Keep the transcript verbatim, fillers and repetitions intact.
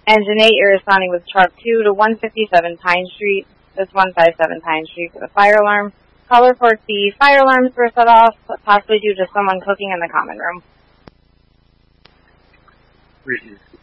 Engine eight, you're responding with truck two to one fifty-seven Pine Street. That's one fifty-seven Pine Street for the fire alarm. Call reports the fire alarms were set off, possibly due to someone cooking in the common room.